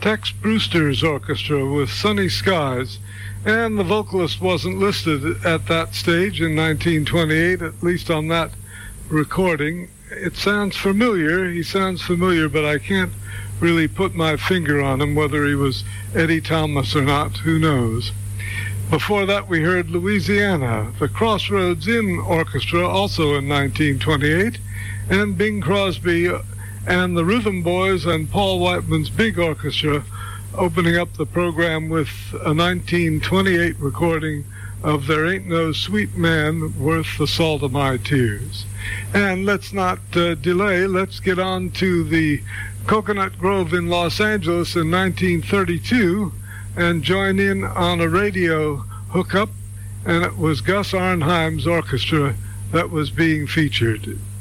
Tex Brewster's orchestra with Sunny Skies, and the vocalist wasn't listed at that stage in 1928, at least on that recording. It sounds familiar, he sounds familiar, but I can't really put my finger on him, whether he was Eddie Thomas or not, who knows. Before that, we heard Louisiana, the Crossroads Inn Orchestra, also in 1928, and Bing Crosby and the Rhythm Boys and Paul Whiteman's Big Orchestra opening up the program with a 1928 recording of There Ain't No Sweet Man Worth the Salt of My Tears. And let's not delay, let's get on to the Coconut Grove in Los Angeles in 1932 and join in on a radio hookup, and it was Gus Arnheim's orchestra that was being featured.